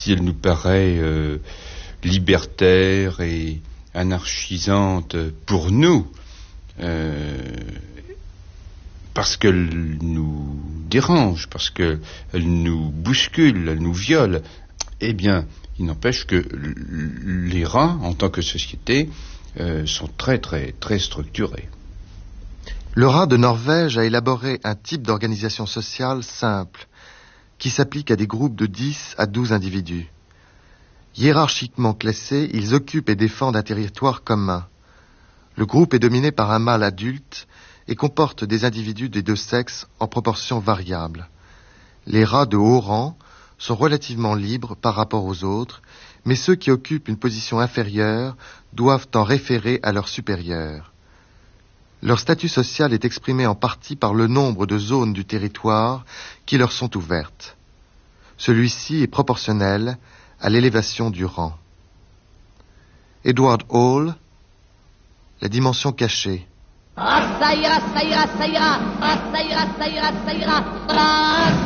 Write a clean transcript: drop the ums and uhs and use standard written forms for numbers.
Si elle nous paraît libertaire et anarchisante pour nous, parce qu'elle nous dérange, parce qu'elle nous bouscule, elle nous viole, eh bien, il n'empêche que les rats, en tant que société, sont très, très, très structurés. Le rat de Norvège a élaboré un type d'organisation sociale simple, qui s'applique à des groupes de 10 à 12 individus. Hiérarchiquement classés, ils occupent et défendent un territoire commun. Le groupe est dominé par un mâle adulte et comporte des individus des deux sexes en proportion variable. Les rats de haut rang sont relativement libres par rapport aux autres, mais ceux qui occupent une position inférieure doivent en référer à leurs supérieurs. Leur statut social est exprimé en partie par le nombre de zones du territoire qui leur sont ouvertes. Celui-ci est proportionnel à l'élévation du rang. Edward Hall, La dimension cachée. Ah, ça ira, ça ira, ça ira. Ah, ça ira, ça ira, ça ira. Ah,